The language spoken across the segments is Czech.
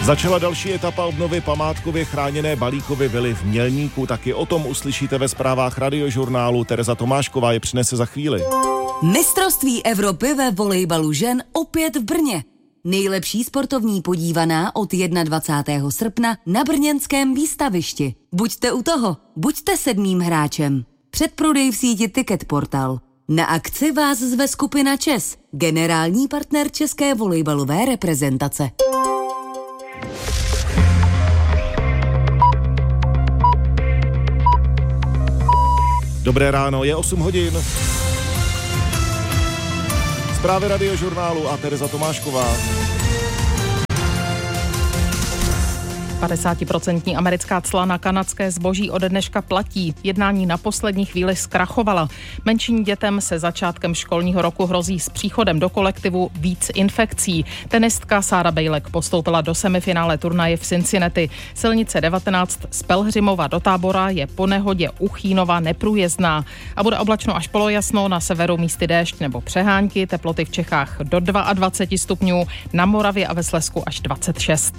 Začala další etapa obnovy památkově chráněné Balíkovy vily v Mělníku. Taky o tom uslyšíte ve zprávách Radiožurnálu. Tereza Tomášková je přinese za chvíli. Mistrovství Evropy ve volejbalu žen opět v Brně. Nejlepší sportovní podívaná od 21. srpna na brněnském výstavišti. Buďte u toho, buďte 7. hráčem. Předprodej v síti Ticket Portal. Na akci vás zve skupina ČES, generální partner české volejbalové reprezentace. Dobré ráno, je 8 hodin. Zprávy Radiožurnálu a Tereza Tomášková. 50% americká cla na kanadské zboží ode dneška platí. Jednání na poslední chvíli zkrachovala. Menším dětem se začátkem školního roku hrozí s příchodem do kolektivu víc infekcí. Tenistka Sarah Bejlek postoupila do semifinále turnaje v Cincinnati. Silnice 19 z Pelhřimova do Tábora je po nehodě u Chínova neprůjezdná. A bude oblačno až polojasno, na severu místy déšť nebo přehánky, teploty v Čechách do 22 stupňů, na Moravě a ve Slezsku až 26.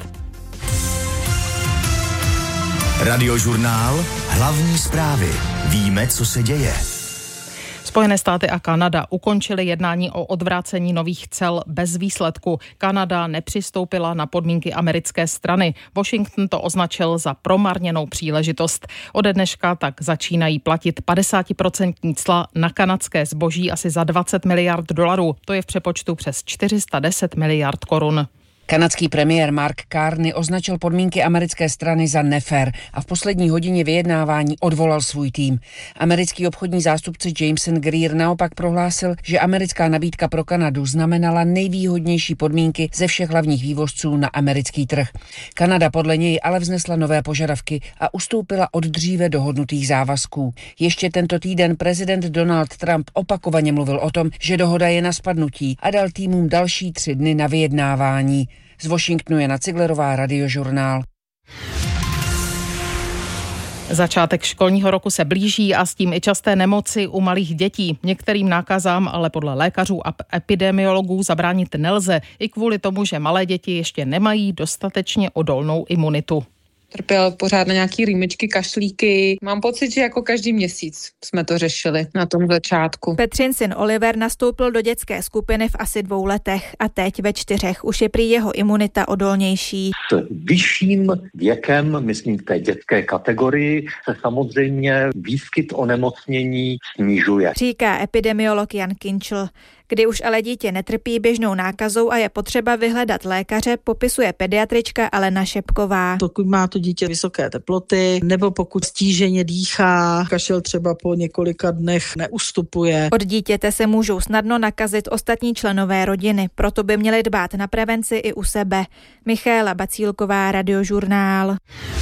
Radiožurnál, hlavní zprávy. Víme, co se děje. Spojené státy a Kanada ukončily jednání o odvrácení nových cel bez výsledku. Kanada nepřistoupila na podmínky americké strany. Washington to označil za promarněnou příležitost. Ode dneška tak začínají platit 50% cla na kanadské zboží asi za $20 miliard. To je v přepočtu přes 410 miliard korun. Kanadský premiér Mark Carney označil podmínky americké strany za nefér a v poslední hodině vyjednávání odvolal svůj tým. Americký obchodní zástupce Jameson Greer naopak prohlásil, že americká nabídka pro Kanadu znamenala nejvýhodnější podmínky ze všech hlavních vývozců na americký trh. Kanada podle něj ale vznesla nové požadavky a ustoupila od dříve dohodnutých závazků. Ještě tento týden prezident Donald Trump opakovaně mluvil o tom, že dohoda je na spadnutí a dal týmům další 3 dny na vyjednávání. Z Washingtonu Jana Ciglerová, Radiožurnál. Začátek školního roku se blíží a s tím i časté nemoci u malých dětí. Některým nákazám ale podle lékařů a epidemiologů zabránit nelze, i kvůli tomu, že malé děti ještě nemají dostatečně odolnou imunitu. Trpěl pořád na nějaký rýmičky, kašlíky. Mám pocit, že jako každý měsíc jsme to řešili na tom začátku. Petřin syn Oliver nastoupil do dětské skupiny v asi 2 letech a teď ve 4 už je prý jeho imunita odolnější. S vyšším věkem, myslím v té dětské kategorii, se samozřejmě výskyt onemocnění snižuje. Říká epidemiolog Jan Kinčl. Kdy už ale dítě netrpí běžnou nákazou a je potřeba vyhledat lékaře, popisuje pediatrička Alena Šepková. Pokud má to dítě vysoké teploty, nebo pokud stíženě dýchá, kašel třeba po několika dnech neustupuje. Od dítěte se můžou snadno nakazit ostatní členové rodiny, proto by měli dbát na prevenci i u sebe. Michaela Bacílková, Radiožurnál.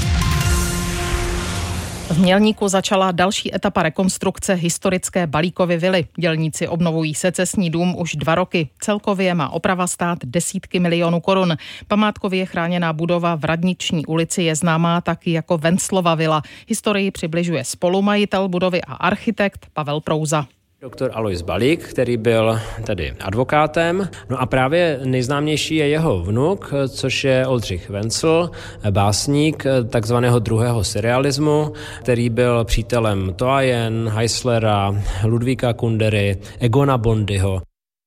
V Mělníku začala další etapa rekonstrukce historické Balíkovy vily. Dělníci obnovují secesní dům už 2 roky. Celkově má oprava stát desítky milionů korun. Památkově chráněná budova v Radniční ulici je známá taky jako Venclova vila. Historii přibližuje spolumajitel budovy a architekt Pavel Prouza. Doktor Alois Balík, který byl tedy advokátem. No a právě nejznámější je jeho vnuk, což je Oldřich Vencl, básník takzvaného druhého surrealismu, který byl přítelem Toajen, Heislera, Ludvíka Kundery, Egona Bondyho.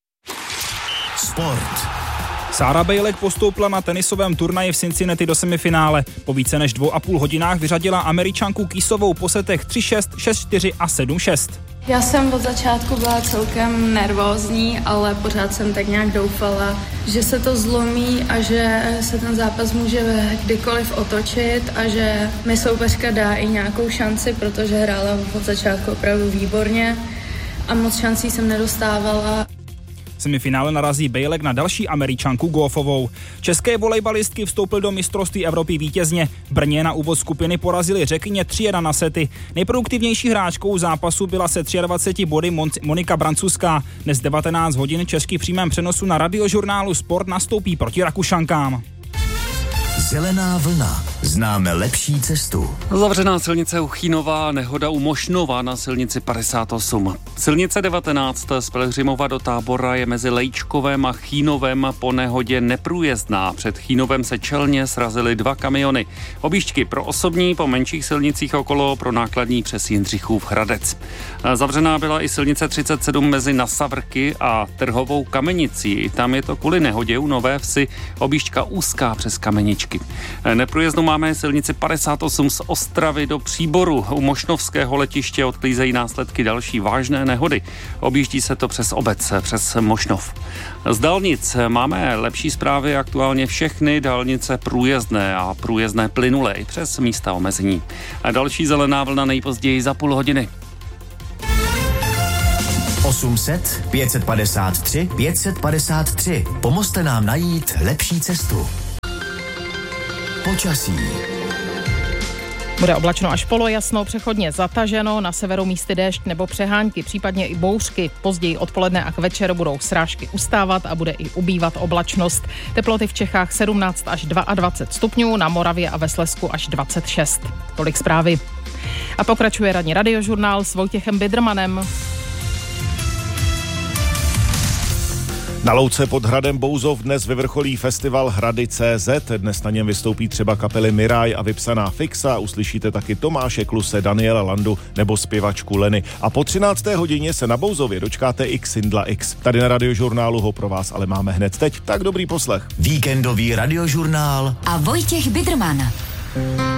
Sport. Sarah Bejlek postoupila na tenisovém turnaji v Cincinnati do semifinále. Po více než 2,5 hodinách vyřadila Američanku Kisovou po setech 3-6, 6-4 a 7-6. Já jsem od začátku byla celkem nervózní, ale pořád jsem tak nějak doufala, že se to zlomí a že se ten zápas může kdykoliv otočit a že mi soupeřka dá i nějakou šanci, protože hrála od začátku opravdu výborně a moc šancí jsem nedostávala. V semifinále narazí Bejlek na další Američanku Goffovou. České volejbalistky vstoupil do mistrovství Evropy vítězně. V Brně na úvod skupiny porazili Řekyně 3-1 na sety. Nejproduktivnější hráčkou zápasu byla se 23 body Monika Brancuská. Dnes 19 hodin český v přímém přenosu na Radiožurnálu Sport nastoupí proti Rakušankám. Zelená vlna. známe lepší cestu. Zavřená silnice u Chýnova, nehoda u Mošnova na silnici 58. Silnice 19 z Pelhřimova do Tábora je mezi Lejčkovem a Chýnovem po nehodě neprůjezdná. Před Chýnovem se čelně srazily 2 kamiony. Objížďky pro osobní po menších silnicích okolo, pro nákladní přes Jindřichův Hradec. Zavřená byla i silnice 37 mezi Nasavrky a Trhovou Kamenicí. Tam je to kvůli nehodě u Nové Vsi, objížďka úzká přes Kameničky. Neprůjezdnou máme silnici 58 z Ostravy do Příboru. U Mošnovského letiště odklízejí následky další vážné nehody. Objíždí se to přes obec, přes Mošnov. Z dálnic máme lepší zprávy, aktuálně všechny dálnice průjezdné a průjezdné plynulé i přes místa omezení. A další zelená vlna nejpozději za půl hodiny. 800 553 553. Pomozte nám najít lepší cestu. Počasí. Bude oblačno až polojasno, přechodně zataženo, na severu místy déšť nebo přehánky, případně i bouřky. Později odpoledne a k večeru budou srážky ustávat a bude i ubývat oblačnost. Teploty v Čechách 17 až 22 stupňů, na Moravě a ve Slezsku až 26. Tolik zprávy. A pokračuje ranní radiožurnál s Vojtěchem Bidrmanem. Na louce pod hradem Bouzov dnes vyvrcholí festival Hrady.cz. Dnes na něm vystoupí třeba kapely Miraj a Vypsaná Fixa. Uslyšíte taky Tomáše Kluse, Daniela Landu nebo zpěvačku Leny. A po 13. hodině se na Bouzově dočkáte i Xindla X. Tady na radiožurnálu ho pro vás ale máme hned teď. Tak dobrý poslech. Víkendový radiožurnál a Vojtěch Bidrman.